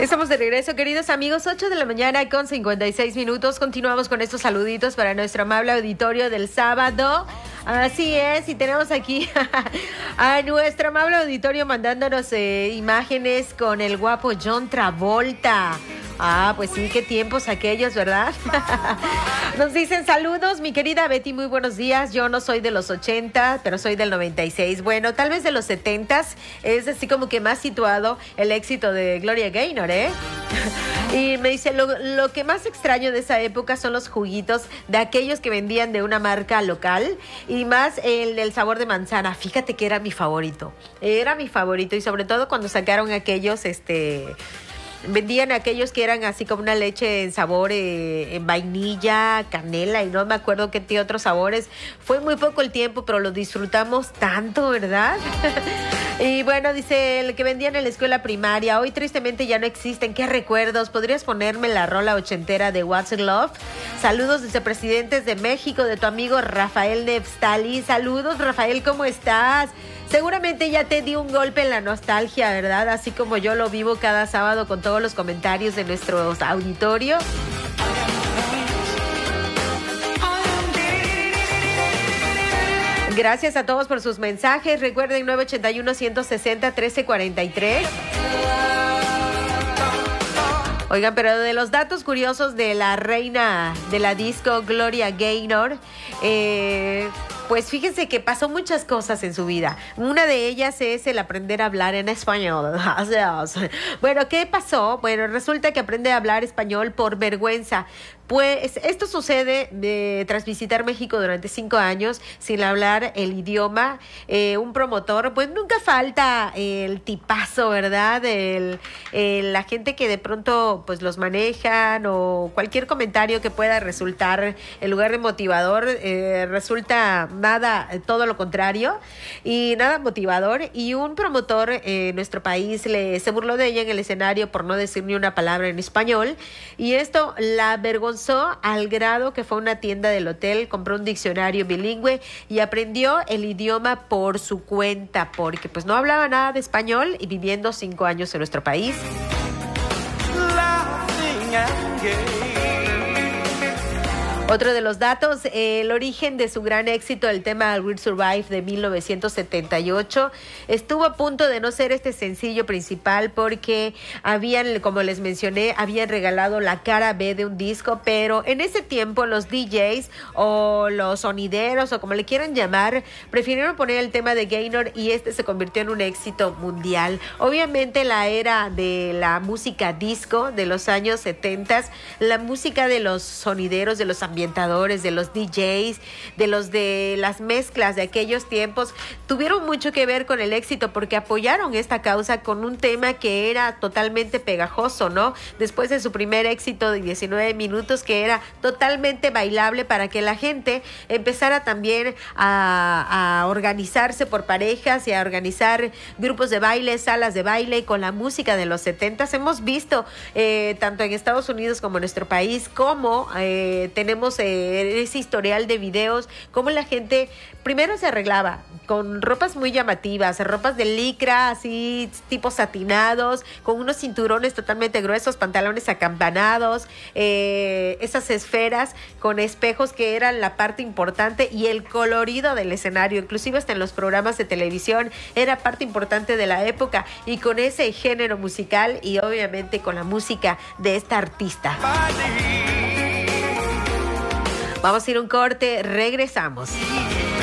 Estamos de regreso, queridos amigos, 8 de la mañana con 56 minutos. Continuamos con estos saluditos para nuestro amable auditorio del sábado. Así es, y tenemos aquí a nuestro amable auditorio mandándonos imágenes con el guapo John Travolta. Pues sí, qué tiempos aquellos, ¿verdad? Nos dicen saludos, mi querida Betty, muy buenos días. Yo no soy de los 80, pero soy del 96. Bueno, tal vez de los 70 es así como que más situado el éxito de Gloria Gaynor, ¿eh? Y me dice, lo que más extraño de esa época son los juguitos de aquellos que vendían de una marca local y más el del sabor de manzana. Fíjate que era mi favorito. Era mi favorito y sobre todo cuando sacaron aquellos, vendían aquellos que eran así como una leche en sabor en vainilla, canela y no me acuerdo qué otros sabores. Fue muy poco el tiempo, pero lo disfrutamos tanto, ¿verdad? Y bueno, dice, el que vendían en la escuela primaria, hoy tristemente ya no existen. ¿Qué recuerdos? ¿Podrías ponerme la rola ochentera de What's in Love? Saludos desde Presidentes de México, de tu amigo Rafael Neftali. Saludos, Rafael, ¿cómo estás? Seguramente ya te di un golpe en la nostalgia, ¿verdad? Así como yo lo vivo cada sábado con todos los comentarios de nuestro auditorio. Gracias a todos por sus mensajes. Recuerden 981-160-1343. Oigan, pero de los datos curiosos de la reina de la disco, Gloria Gaynor, pues fíjense que pasó muchas cosas en su vida. Una de ellas es el aprender a hablar en español. Bueno, ¿qué pasó? Bueno, resulta que aprende a hablar español por vergüenza. Pues esto sucede tras visitar México durante 5 años sin hablar el idioma. Un promotor, pues nunca falta el tipazo, ¿verdad? La gente que de pronto pues los manejan o cualquier comentario que pueda resultar en lugar de motivador, resulta nada, todo lo contrario y nada motivador. Y un promotor en nuestro país se burló de ella en el escenario por no decir ni una palabra en español y esto la avergonzó al grado que fue a una tienda del hotel, compró un diccionario bilingüe y aprendió el idioma por su cuenta, porque pues no hablaba nada de español y viviendo 5 años en nuestro país. Otro de los datos, el origen de su gran éxito, el tema Will Survive de 1978, estuvo a punto de no ser este sencillo principal porque habían, como les mencioné, habían regalado la cara B de un disco, pero en ese tiempo los DJs o los sonideros o como le quieran llamar, prefirieron poner el tema de Gaynor y este se convirtió en un éxito mundial. Obviamente la era de la música disco de los años 70, la música de los sonideros, de los ambientadores, de los DJs, de las mezclas de aquellos tiempos, tuvieron mucho que ver con el éxito porque apoyaron esta causa con un tema que era totalmente pegajoso, ¿no? Después de su primer éxito de 19 minutos que era totalmente bailable para que la gente empezara también a organizarse por parejas y a organizar grupos de baile, salas de baile con la música de los 70s. Hemos visto tanto en Estados Unidos como en nuestro país cómo tenemos ese historial de videos, cómo la gente primero se arreglaba con ropas muy llamativas, ropas de licra, así tipo satinados, con unos cinturones totalmente gruesos, pantalones acampanados, esas esferas con espejos que eran la parte importante y el colorido del escenario, inclusive hasta en los programas de televisión, era parte importante de la época y con ese género musical y obviamente con la música de esta artista. Vamos a ir a un corte, regresamos.